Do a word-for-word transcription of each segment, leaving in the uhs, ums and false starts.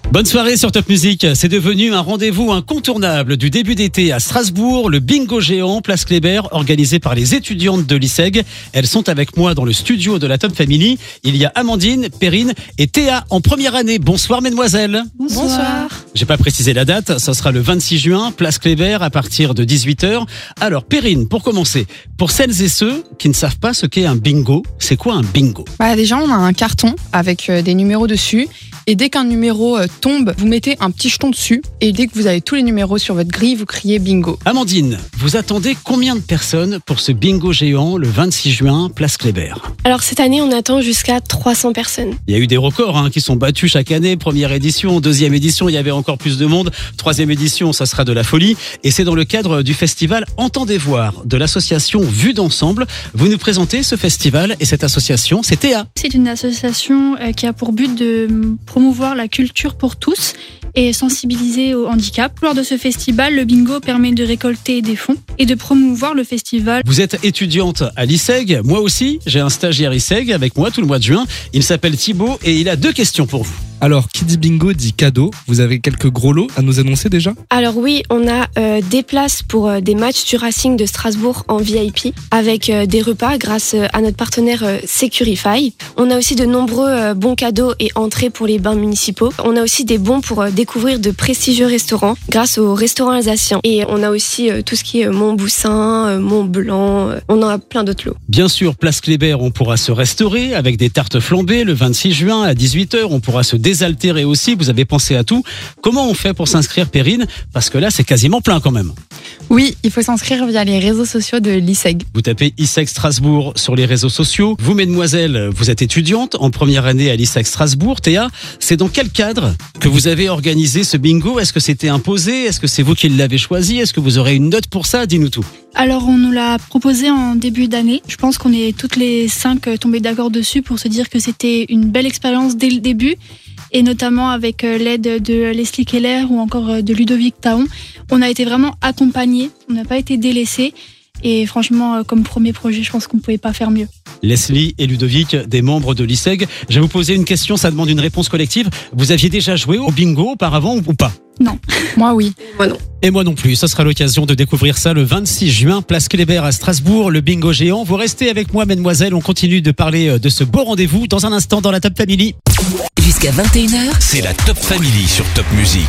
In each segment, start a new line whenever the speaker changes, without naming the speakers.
Bonne soirée sur Top Music. C'est devenu un rendez-vous incontournable du début d'été à Strasbourg, le bingo géant Place Kléber, organisé par les étudiantes de l'I S E G. Elles sont avec moi dans le studio de la Top Family. Il y a Amandine, Perrine et Théa en première année. Bonsoir mesdemoiselles.
Bonsoir. Bonsoir.
J'ai pas précisé la date, ça sera le vingt-six juin, Place Kléber à partir de dix-huit heures. Alors Perrine, pour commencer, pour celles et ceux qui ne savent pas ce qu'est un bingo, c'est quoi un bingo?
Bah, déjà, on a un carton avec euh, des numéros dessus. Et dès qu'un numéro euh, tombe, vous mettez un petit jeton dessus. Et dès que vous avez tous les numéros sur votre grille, vous criez bingo.
Amandine, vous attendez combien de personnes pour ce bingo géant le vingt-six juin, Place Kléber?
Alors cette année, on attend jusqu'à trois cents personnes.
Il y a eu des records hein, qui sont battus chaque année. Première édition, deuxième édition, il y avait encore plus de monde. Troisième édition, ça sera de la folie. Et c'est dans le cadre du festival Entendez voir de l'association Vue d'Ensemble. Vous nous présentez ce festival et cette association, c'est Théa.
C'est une association qui a pour but de promouvoir la culture pour tous et sensibiliser au handicap. Lors de ce festival, le bingo permet de récolter des fonds et de promouvoir le festival.
Vous êtes étudiante à l'I S E G, moi aussi, j'ai un stagiaire I S E G avec moi tout le mois de juin. Il s'appelle Thibaut et il a deux questions pour vous.
Alors, qui dit bingo dit cadeau. Vous avez quelques gros lots à nous annoncer déjà?
Alors oui, on a euh, des places pour euh, des matchs du Racing de Strasbourg en V I P avec euh, des repas grâce euh, à notre partenaire euh, Securify. On a aussi de nombreux euh, bons cadeaux et entrées pour les bains municipaux. On a aussi des bons pour euh, découvrir de prestigieux restaurants grâce au restaurant alsacien. Et on a aussi euh, tout ce qui est euh, Montboussin, euh, Mont-Blanc. Euh, on en a plein d'autres lots.
Bien sûr, Place Kléber, on pourra se restaurer avec des tartes flambées le vingt-six juin à dix-huit heures. On pourra se désaltérer aussi, vous avez pensé à tout. Comment on fait pour s'inscrire, Perrine? Parce que là, c'est quasiment plein quand même.
Oui, il faut s'inscrire via les réseaux sociaux de l'I S E G.
Vous tapez I S E G Strasbourg sur les réseaux sociaux. Vous, mesdemoiselles, vous êtes étudiante en première année à l'I S E G Strasbourg. Théa, c'est dans quel cadre que vous avez organisé ce bingo? Est-ce que c'était imposé? Est-ce que c'est vous qui l'avez choisi? Est-ce que vous aurez une note pour ça? Dis-nous tout.
Alors on nous l'a proposé en début d'année. Je pense qu'on est toutes les cinq tombées d'accord dessus pour se dire que c'était une belle expérience dès le début. Et notamment avec l'aide de Leslie Keller ou encore de Ludovic Taon. On a été vraiment accompagnés, on n'a pas été délaissés. Et franchement, comme premier projet, je pense qu'on ne pouvait pas faire mieux.
Leslie et Ludovic, des membres de l'I S E G. Je vais vous poser une question, ça demande une réponse collective. Vous aviez déjà joué au bingo auparavant ou pas?
Non.
Moi, oui.
Moi non.
Et moi non plus. Ce sera l'occasion de découvrir ça le vingt-six juin, Place Kléber à Strasbourg, le bingo géant. Vous restez avec moi, mesdemoiselles. On continue de parler de ce beau rendez-vous dans un instant dans la Top Family.
Jusqu'à vingt et une heures,
c'est la Top Family sur Top Music.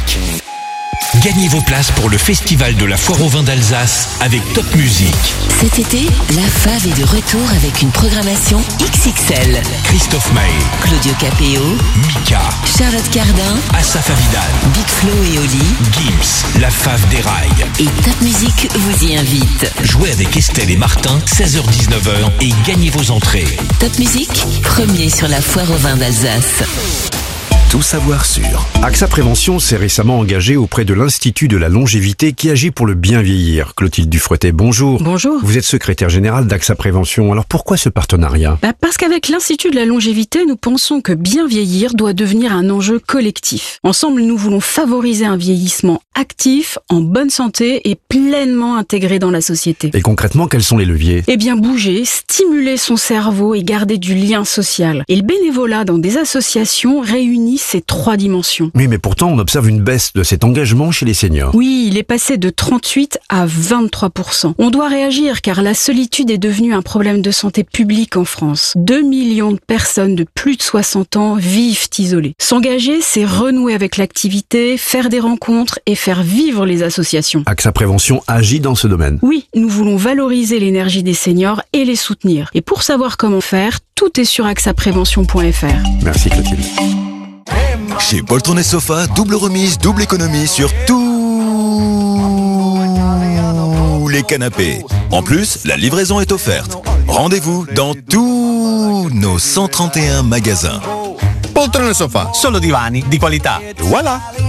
Gagnez vos places pour le festival de la foire au vin d'Alsace avec Top Music.
Cet été, la Fave est de retour avec une programmation X X L.
Christophe Maé,
Claudio Capéo,
Mika,
Charlotte Cardin,
Asaf Avidan,
Big Flo et Oli,
Gims, la Fave des rails.
Et Top Music vous y invite.
Jouez avec Estelle et Martin, seize heures dix-neuf heures et gagnez vos entrées.
Top Music, premier sur la foire au vin d'Alsace.
Tout savoir sur. AXA Prévention s'est récemment engagé auprès de l'Institut de la longévité qui agit pour le bien vieillir. Clotilde Dufretet, bonjour.
Bonjour.
Vous êtes secrétaire générale d'AXA Prévention. Alors pourquoi ce partenariat?
Bah Parce qu'avec l'Institut de la longévité, nous pensons que bien vieillir doit devenir un enjeu collectif. Ensemble, nous voulons favoriser un vieillissement actif, en bonne santé et pleinement intégré dans la société.
Et concrètement, quels sont les leviers?
Eh bien, bouger, stimuler son cerveau et garder du lien social. Et le bénévolat dans des associations réunit ces trois dimensions.
Oui, mais pourtant, on observe une baisse de cet engagement chez les seniors.
Oui, il est passé de trente-huit à vingt-trois pour cent. On doit réagir car la solitude est devenue un problème de santé publique en France. deux millions de personnes de plus de soixante ans vivent isolées. S'engager, c'est renouer avec l'activité, faire des rencontres et faire vivre les associations.
AXA Prévention agit dans ce domaine.
Oui, nous voulons valoriser l'énergie des seniors et les soutenir. Et pour savoir comment faire, tout est sur axa prévention point f r.
Merci Clotilde.
Chez Poltron et Sofa, double remise, double économie sur tous les canapés. En plus, la livraison est offerte. Rendez-vous dans tous nos cent trente et un magasins.
Poltrone e Sofà, solo divani di qualità. Voilà!